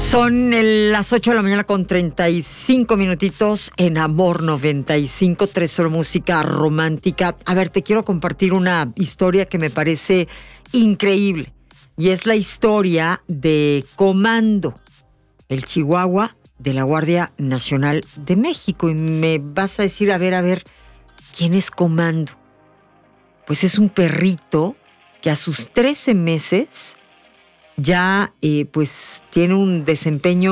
Son las 8 de la mañana con 35 minutitos en Amor 95.3, solo música romántica. A ver, te quiero compartir una historia que me parece increíble. Y es la historia de Comando, el chihuahua de la Guardia Nacional de México. Y me vas a decir, a ver, ¿quién es Comando? Pues es un perrito que a sus 13 meses ya pues tiene un desempeño